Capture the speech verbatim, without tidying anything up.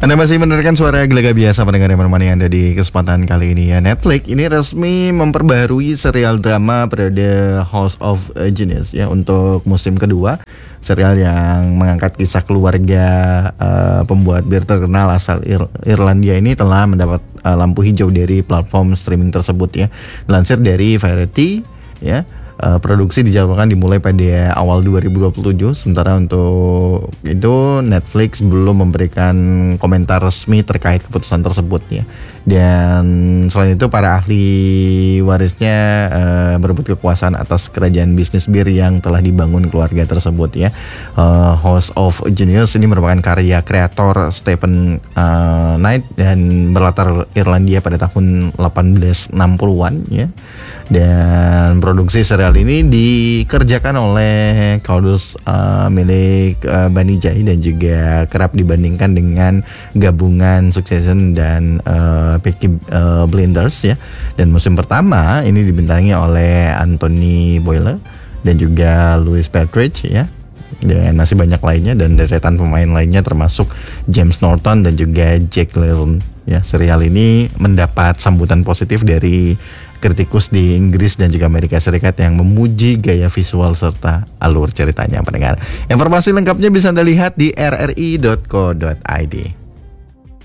Anda masih mendengarkan suara Gelaga Biasa pendengar yang menemani Anda di kesempatan kali ini ya. Netflix ini resmi memperbaharui serial drama periode House of Genius ya untuk musim kedua. Serial yang mengangkat kisah keluarga uh, pembuat bir terkenal asal Ir- Irlandia ini telah mendapat uh, lampu hijau dari platform streaming tersebut ya. Dilansir dari Variety ya. Uh, produksi dijadwalkan dimulai pada awal dua ribu dua puluh tujuh. Sementara untuk itu Netflix belum memberikan komentar resmi terkait keputusan tersebut ya. Dan selain itu para ahli warisnya uh, berebut kekuasaan atas kerajaan bisnis bir yang telah dibangun keluarga tersebut ya. uh, House of Genius ini merupakan karya kreator Stephen uh, Knight dan berlatar Irlandia pada tahun delapan belas enam puluhan ya. Dan produksi serial ini dikerjakan oleh Caldus uh, milik uh, Bani Jai dan juga kerap dibandingkan dengan gabungan Succession dan uh, Peaky uh, Blinders ya. Dan musim pertama ini dibintangi oleh Anthony Boyle dan juga Louis Partridge ya. Dan masih banyak lainnya dan deretan pemain lainnya termasuk James Norton dan juga Jack Gleeson ya. Serial ini mendapat sambutan positif dari kritikus di Inggris dan juga Amerika Serikat yang memuji gaya visual serta alur ceritanya pendengar. Informasi lengkapnya bisa Anda lihat di r r i dot co dot i d.